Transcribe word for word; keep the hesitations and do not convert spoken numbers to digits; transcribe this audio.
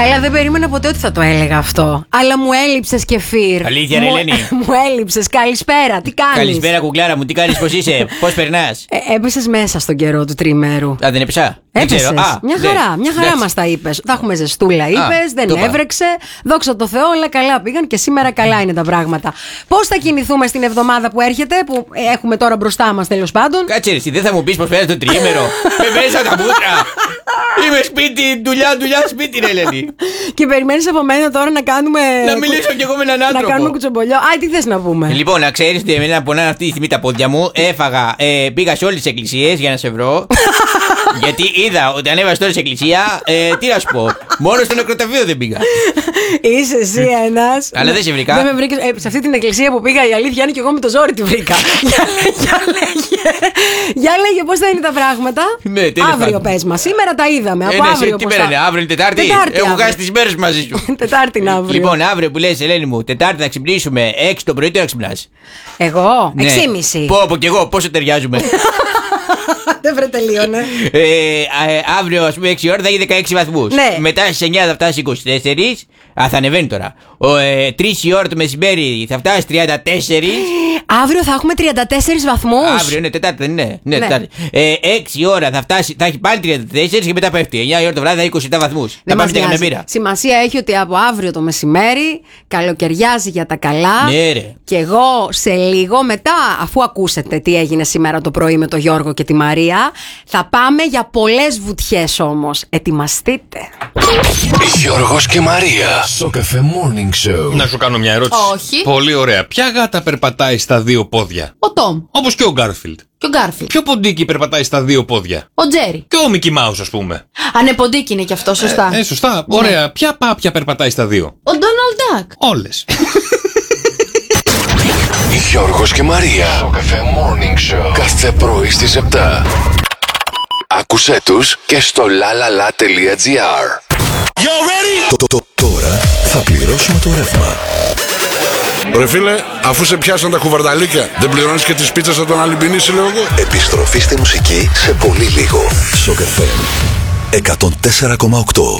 Καλά, δεν περίμενα ποτέ ότι θα το έλεγα αυτό. Αλλά μου έλειψες, Κεφίρ. Αλήθεια, ρε Ελένη. Μου έλειψες. Καλησπέρα, τι κάνεις? Καλησπέρα, κουκλάρα μου, τι κάνεις, πώς είσαι, πώς περνάς? Ε, έπεσες μέσα στον καιρό του τριημέρου. Α, δεν έπεσα. Έπεσες. Δεν ξέρω. Α, μια ναι. χαρά, μια χαρά Εντάξει. μας τα είπες. Θα έχουμε ζεστούλα, είπες, δεν το είπα. έβρεξε. Δόξα τω Θεώ, όλα καλά πήγαν και σήμερα καλά είναι τα πράγματα. Πώς θα κινηθούμε στην εβδομάδα που έρχεται, που έχουμε τώρα μπροστά μας τέλος πάντων? Κάτσε ρε, εσύ δεν θα μου πεις πως πέρασε το τριήμερο. Με μέσα τα μούτρα. Είμαι σπίτι, δουλειά, δουλειά, σπίτι, ρε Ελένη. Και περιμένεις από μένα τώρα να κάνουμε. Να μιλήσω κι εγώ με έναν άνθρωπο. Να κάνουμε κουτσομπολιό. Α, τι θες να πούμε? Λοιπόν, να ξέρεις ότι εμένα πονάνε αυτή τη στιγμή τα πόδια μου. Έφαγα, ε, πήγα σε όλες τις εκκλησίες για να σε βρω. Γιατί είδα ότι ανέβασε τώρα σε εκκλησία. Ε, τι να σου πω, μόνο στο νεκροταφείο δεν πήγα. Είσαι εσύ ένας. Αλλά δεν σε βρήκα. Δεν με βρήκες. Ε, σε αυτή την εκκλησία που πήγα, η αλήθεια είναι και εγώ με το ζόρι τη βρήκα. για, για λέγε. Για λέγε πώς θα είναι τα πράγματα. Ναι, τέλος αύριο πάντων. πες μας. Σήμερα τα είδαμε. Από Ε, ναι, σε- αύριο τι πώς μέρα θα- είναι, αύριο είναι Τετάρτη. Τετάρτη Έχω αύριο. χάσει τις μέρες μαζί σου. Τετάρτη είναι αύριο. Λοιπόν, αύριο που λες, Ελένη μου, Τετάρτη θα ξυπνήσουμε έξι το πρωί, τι να ξυπνάς? Εγώ, Ναι. έξι και μισή. Πω, πω κι εγώ, πόσο ταιριάζουμε. Δεν βρε τελείωνε. ε, ε, αύριο, ας πούμε, έξι ώρα θα έχει δεκαέξι βαθμούς. Ναι. Μετά στις εννιά θα φτάσει είκοσι τέσσερα. Α, θα ανεβαίνει τώρα. Ο, ε, τρεις η ώρα το μεσημέρι θα φτάσει τριάντα τέσσερα. Αύριο θα έχουμε τριάντα τέσσερις βαθμούς. Αύριο είναι Τετάρτη, δεν είναι? Ναι, Ναι. Τετάρτη. Ε, έξι η ώρα θα, φτάσει, θα έχει πάλι τριάντα τέσσερα και μετά πέφτει. εννιά η ώρα το βράδυ θα έχει είκοσι επτά βαθμούς. Θα Δεν πάμε μας για νοιάζει. καμία. Σημασία έχει ότι από αύριο το μεσημέρι καλοκαιριάζει για τα καλά. Ναι, ρε. Και εγώ σε λίγο μετά, αφού ακούσετε τι έγινε σήμερα το πρωί με τον Γιώργο και τη Μαρία, θα πάμε για πολλές βουτιές όμως. Ετοιμαστείτε. Γιώργος και Μαρία. Σοκαφέ Morning Show. Να σου κάνω μια ερώτηση. Όχι. Πολύ ωραία. Ποια γάτα περπατάει στα δύο πόδια? Ο Τόμ Όπως και ο Γκάρφιλντ. και ο Γκάρφιλντ. Ποιο ποντίκι περπατάει στα δύο πόδια? Ο Τζέρι. Και ο Μικι Μάους, ας πούμε. Ανεποντίκι είναι κι αυτό, σωστά. Ε, σωστά. Ωραία. Ποια πάπια περπατάει στα δύο? Ο Ντόναλντ Ντακ. Όλες. Γιώργος και Μαρία. Σοκαφέ Morning Show. Κάθε πρωί στις επτά. Άκουσέ τους και στο lalala.gr. Το, το, το, τώρα θα πληρώσουμε το ρεύμα. Ρε φίλε, αφού σε πιάσαν τα κουβαρδαλίκια, δεν πληρώνεις και τις πίτσες από τον Αλυμπινίση, λέω εγώ. Επιστροφή στη μουσική σε πολύ λίγο. Σοκαφέ εκατόν τέσσερα κόμμα οκτώ.